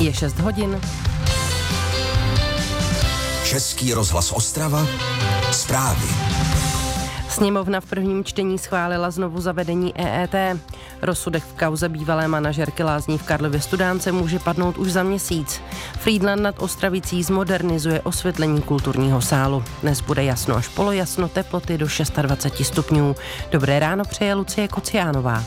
Je 6 hodin. Český rozhlas Ostrava. Zprávy. Sněmovna v prvním čtení schválila znovu zavedení EET. Rozsudek v kauze bývalé manažerky lázní v Karlově Studánce může padnout už za měsíc. Frýdlant nad Ostravicí zmodernizuje osvětlení kulturního sálu. Dnes bude jasno až polojasno, teploty do 26 stupňů. Dobré ráno přeje Lucie Kociánová.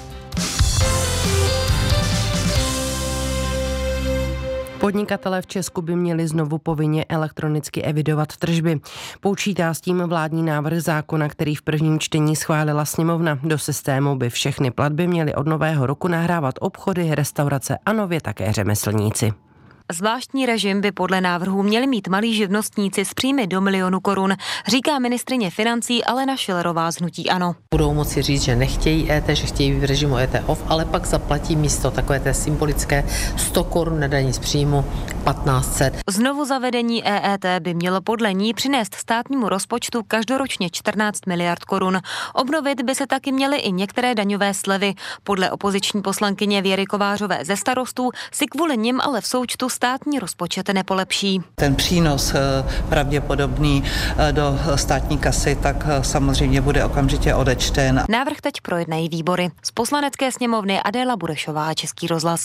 Podnikatelé v Česku by měli znovu povinně elektronicky evidovat tržby. Počítá s tím vládní návrh zákona, který v prvním čtení schválila sněmovna. Do systému by všechny platby měly od nového roku nahrávat obchody, restaurace a nově také řemeslníci. Zvláštní režim by podle návrhu měli mít malí živnostníci s příjmy do 1 000 000 korun, říká ministryně financí Alena Schillerová z hnutí ANO. Budou moci říct, že nechtějí EET, že chtějí v režimu EET off, ale pak zaplatí místo takové té symbolické 100 korun na daní z příjmu 1500. Znovu zavedení EET by mělo podle ní přinést státnímu rozpočtu každoročně 14 miliard korun. Obnovit by se taky měly i některé daňové slevy. Podle opoziční poslankyně Věry Kovářové ze Starostů si kvůli nim ale v součtu státní rozpočet nepolepší. Ten přínos pravděpodobný do státní kasy tak samozřejmě bude okamžitě odečten. Návrh teď projednají výbory. Z Poslanecké sněmovny Adéla Burešová, Český rozhlas.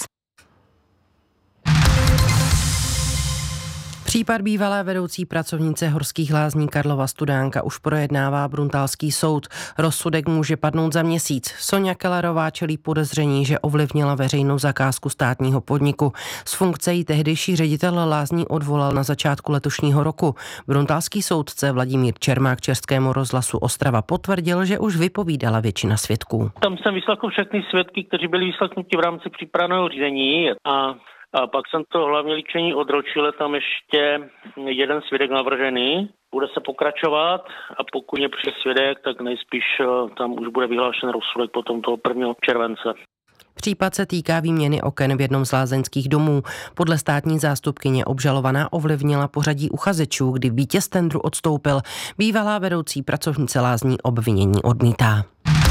Případ bývalé vedoucí pracovnice Horských lázní Karlova Studánka už projednává Bruntálský soud. Rozsudek může padnout za měsíc. Soňa Kellerová čelí podezření, že ovlivnila veřejnou zakázku státního podniku. Z funkce jí tehdejší ředitel lázní odvolal na začátku letošního roku. Bruntálský soudce Vladimír Čermák Českému rozhlasu Ostrava potvrdil, že už vypovídala většina svědků. Tam jsem vyslechl všechny svědky, kteří byli vyslechnuti v rámci přípravného řízení a pak jsem to hlavně líčení odročil, tam ještě jeden svědek navržený. Bude se pokračovat a pokud je přijde svědek, tak nejspíš tam už bude vyhlášen rozsudek potom toho 1. července. Případ se týká výměny oken v jednom z lázeňských domů. Podle státní zástupkyně obžalovaná ovlivnila pořadí uchazečů, kdy vítěz tendru odstoupil. Bývalá vedoucí pracovnice lázní obvinění odmítá.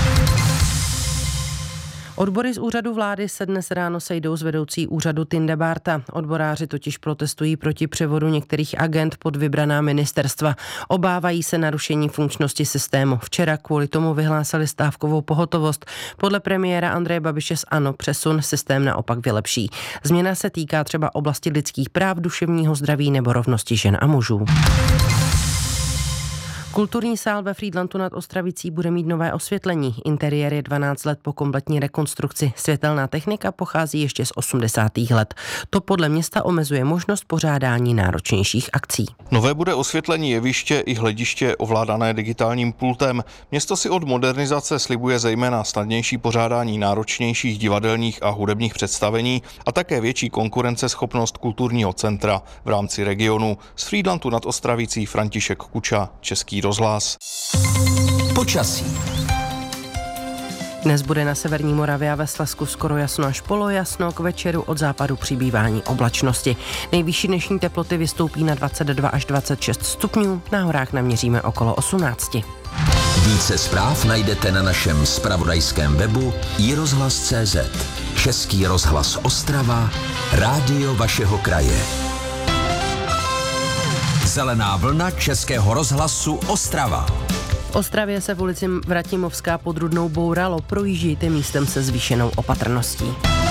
Odbory z úřadu vlády se dnes ráno sejdou s vedoucí úřadu Tindebarta. Odboráři totiž protestují proti převodu některých agent pod vybraná ministerstva. Obávají se narušení funkčnosti systému. Včera kvůli tomu vyhlásili stávkovou pohotovost. Podle premiéra Andreje Babiše z ANO přesun systém naopak vylepší. Změna se týká třeba oblasti lidských práv, duševního zdraví nebo rovnosti žen a mužů. Kulturní sál ve Frýdlantu nad Ostravicí bude mít nové osvětlení. Interiér je 12 let po kompletní rekonstrukci. Světelná technika pochází ještě z 80. let. To podle města omezuje možnost pořádání náročnějších akcí. Nové bude osvětlení jeviště i hlediště ovládané digitálním pultem. Město si od modernizace slibuje zejména snadnější pořádání náročnějších divadelních a hudebních představení a také větší konkurenceschopnost kulturního centra v rámci regionu. Z Frýdlantu nad Ostravicí František Kuča, Český rozhlas. Počasí. Dnes bude na severní Moravě a ve Slezsku skoro jasno až polojasno, k večeru od západu přibývání oblačnosti. Nejvyšší dnešní teploty vystoupí na 22 až 26 stupňů, na horách naměříme okolo 18. Více zpráv najdete na našem zpravodajském webu iRozhlas.cz. Český rozhlas Ostrava, rádio vašeho kraje. Zelená vlna Českého rozhlasu Ostrava. V Ostravě se v ulici Vratimovská pod Rudnou bouralo, projíždějte místem se zvýšenou opatrností.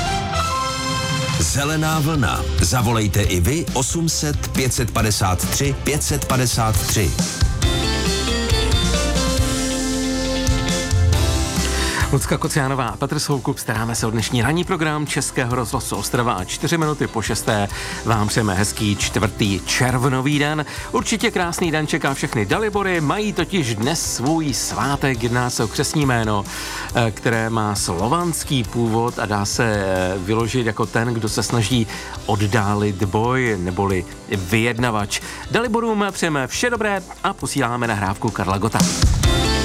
Zelená vlna. Zavolejte i vy 800 553 553. Lucka Kociánová, Petr Soukup, staráme se o dnešní ranní program Českého rozhlasu Ostrava a 4 minuty po 6. vám přejeme hezký 4. červnový den. Určitě krásný den čeká všechny Dalibory, mají totiž dnes svůj svátek, jedná se o křestní jméno, které má slovanský původ a dá se vyložit jako ten, kdo se snaží oddálit boj, neboli vyjednavač. Daliborům přejeme vše dobré a posíláme nahrávku Karla Gota.